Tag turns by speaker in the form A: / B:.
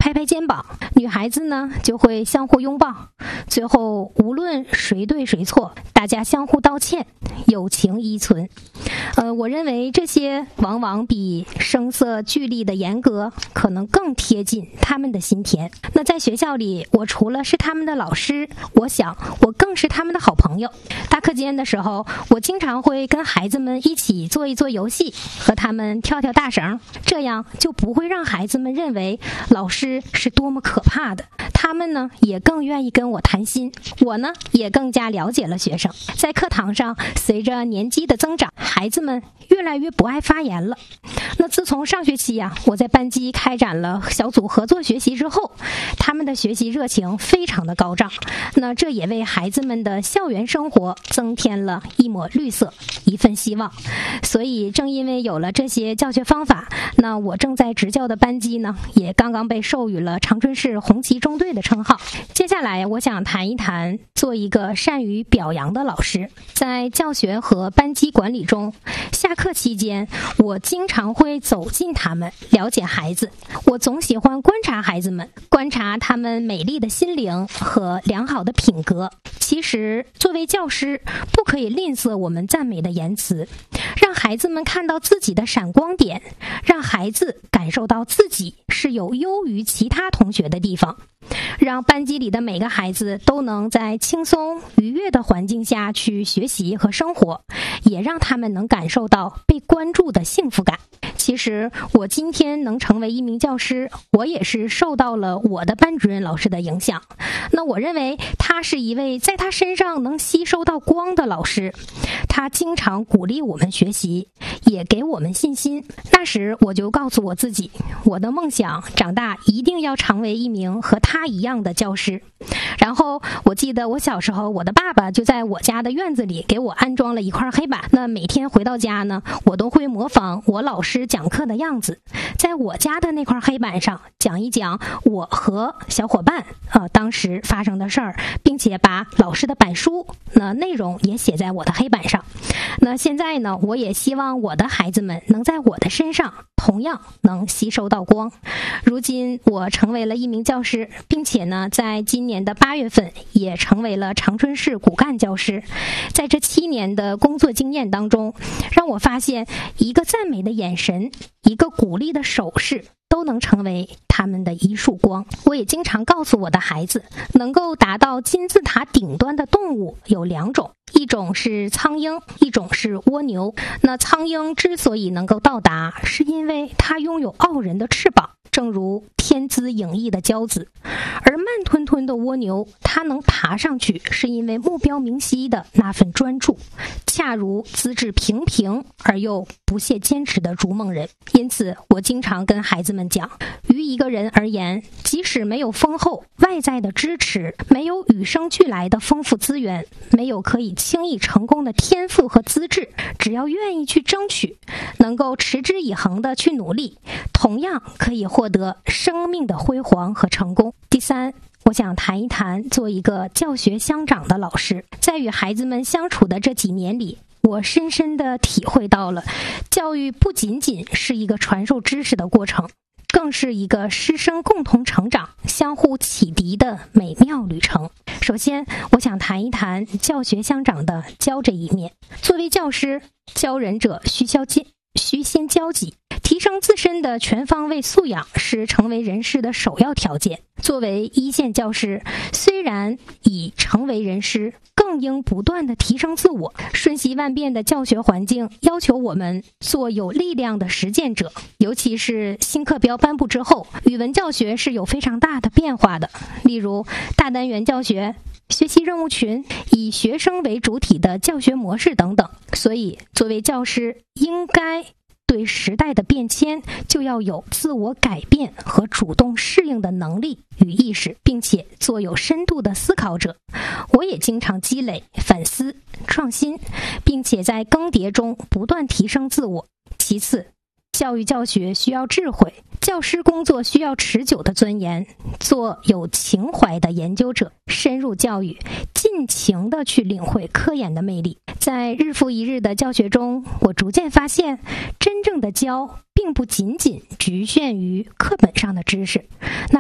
A: 拍拍肩膀，女孩子呢就会相互拥抱，最后无论谁对谁错，大家相互道歉，友情依存。我认为这些往往比声色俱厉的严格可能更贴近他们的心田。那在学校里，我除了是他们的老师，我想我更是他们的好朋友。大课间的时候，我经常会跟孩子们一起做一做游戏，和他们跳跳大绳，这样就不会让孩子们认为老师是多么可怕的。他们呢也更愿意跟我谈心，我呢也更加了解了学生。在课堂上，随着年纪的增长，孩子们越来越不爱发言了。那自从上学期我在班级开展了小组合作学习之后，他们的学习热情非常的高涨，那这也为孩子们的校园生活增添了一抹绿色，一份希望。所以正因为有了这些教学方法，那我正在执教的班级呢，也刚刚被授予了长春市红旗中队的称号。接下来我想谈一谈做一个善于表扬的老师。在教学和班级管理中，下课期间我经常会走进他们，了解孩子。我总喜欢观察孩子们，观察他们美丽的心灵和良好的品格。其实作为教师，不可以吝啬我们赞美的言辞，让孩子们看到自己的闪光点，让孩子感受到自己是有优于其他同学的地方，让班级里的每个孩子都能在轻松愉悦的环境下去学习和生活，也让他们能感受到被关注的幸福感。其实我今天能成为一名教师，我也是受到了我的班主任老师的影响。那我认为他是一位在他身上能吸收到光的老师，他经常鼓励我们学习，也给我们信心。那时我就告诉我自己，我的梦想长大一定要成为一名和他一样的教师。然后我记得我小时候，我的爸爸就在我家的院子里给我安装了一块黑板。那每天回到家呢，我都会模仿我老师讲课的样子，在我家的那块黑板上讲一讲我和小伙伴当时发生的事儿，并且把老师的板书内容也写在我的黑板上。那现在呢，我也希望我的孩子们能在我的身上同样能吸收到光。如今我成为了一名教师，并且呢，在今年的8月份也成为了长春市骨干教师。在这7年的工作经验当中，让我发现一个赞美的眼神，一个鼓励的手势，都能成为他们的一束光。我也经常告诉我的孩子，能够达到金字塔顶端的动物有2种，一种是苍鹰，一种是蜗牛。那苍鹰之所以能够到达，是因为它拥有傲人的翅膀，正如天资颖逸的骄子。而慢吞吞的蜗牛，它能爬上去，是因为目标明晰的那份专注，恰如资质平平而又不懈坚持的逐梦人。因此我经常跟孩子们讲，于一个人而言，即使没有丰厚外在的支持，没有与生俱来的丰富资源，没有可以轻易成功的天赋和资质，只要愿意去争取，能够持之以恒的去努力，同样可以获得生命的辉煌和成功。第3，我想谈一谈做一个教学乡长的老师。在与孩子们相处的这几年里，我深深地体会到了，教育不仅仅是一个传授知识的过程，更是一个师生共同成长、相互启迪的美妙旅程。首先，我想谈一谈教学乡长的教这一面。作为教师，教人者需先教己，提升自身的全方位素养是成为人师的首要条件。作为一线教师，虽然已成为人师，更应不断地提升自我。瞬息万变的教学环境要求我们做有力量的实践者，尤其是新课标颁布之后，语文教学是有非常大的变化的。例如大单元教学、学习任务群、以学生为主体的教学模式等等。所以作为教师，应该对时代的变迁就要有自我改变和主动适应的能力与意识，并且做有深度的思考者。我也经常积累、反思、创新，并且在更迭中不断提升自我。其次，教育教学需要智慧，教师工作需要持久的钻研，做有情怀的研究者，深入教育，尽情地去领会科研的魅力。在日复一日的教学中，我逐渐发现，真正的教并不仅仅局限于课本上的知识，